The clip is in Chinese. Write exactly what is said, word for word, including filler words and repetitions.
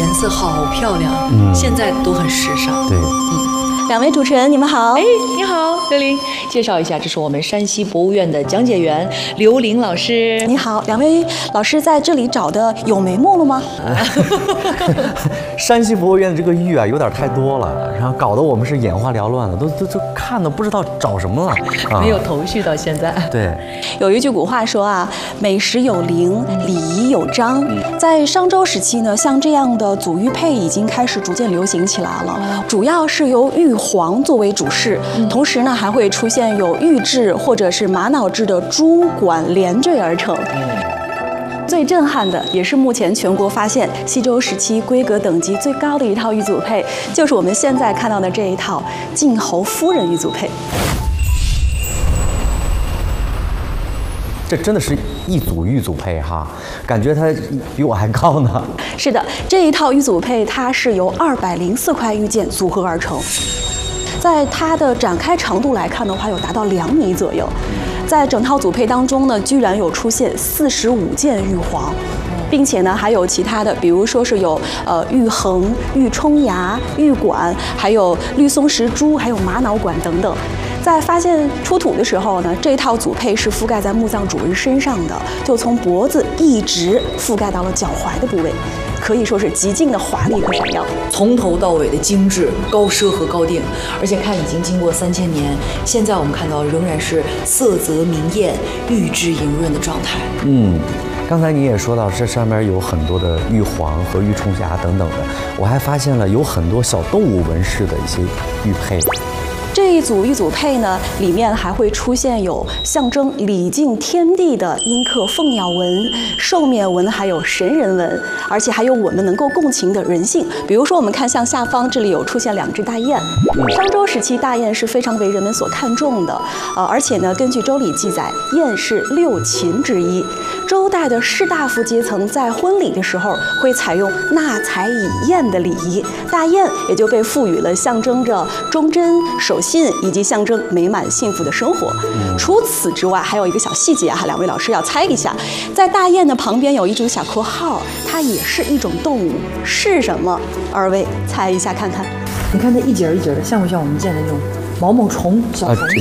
颜色好漂亮，嗯，现在都很时尚。 对， 嗯， 两位主持人，你们好。 哎，你好，刘玲，介绍一下，这是我们山西博物院的讲解员刘玲老师。 你好，两位老师在这里找的有眉目了吗？ 山西博物院的这个玉啊，有点太多了，然后搞得我们是眼花缭乱了，都都都看的不知道找什么了， 啊、没有头绪到现在。 对， 有一句古话说啊，美食有灵，礼仪有章。在商周时期呢，像这样的组玉佩已经开始逐渐流行起来了，主要是由玉皇作为主饰，同时呢还会出现有玉制或者是玛瑙制的珠管连缀而成。最震撼的，也是目前全国发现西周时期规格等级最高的一套玉组佩，就是我们现在看到的这一套晋侯夫人玉组佩。 这真的是一组玉组佩哈，感觉它比我还高呢。 是的，这一套玉组佩它是由二百零四块玉件组合而成，在它的展开长度来看的话，有达到两米左右。在整套组佩当中呢，居然有出现四十五件玉皇，并且呢还有其他的，比如说是有呃玉衡、玉冲牙、玉管，还有绿松石珠，还有玛瑙管等等。在发现出土的时候呢，这套组佩是覆盖在墓葬主人身上的，就从脖子一直覆盖到了脚踝的部位，可以说是极尽的华丽和闪耀， 从头到尾的精致、高奢和高定。而且看已经经过三千年，现在我们看到仍然是色泽明艳、玉质莹润的状态。 嗯。刚才你也说到，这上面有很多的玉皇和玉冲匣等等的，我还发现了有很多小动物纹饰的一些玉佩。 这一组玉组佩呢，里面还会出现有象征礼敬天地的阴刻凤鸟纹、兽面纹，还有神人纹，而且还有我们能够共情的人性。比如说，我们看向下方，这里有出现两只大雁。商周时期，大雁是非常为人们所看重的，呃，而且呢，根据《周礼》记载，雁是六禽之一。周代的士大夫阶层在婚礼的时候会采用纳采以雁的礼仪，大雁也就被赋予了象征着忠贞、守信以及象征美满幸福的生活。除此之外，还有一个小细节啊，两位老师要猜一下，在大雁的旁边有一组小括号，它也是一种动物，是什么？二位猜一下看看。 你看它一节一节的，像不像我们见的那种毛毛虫、小虫？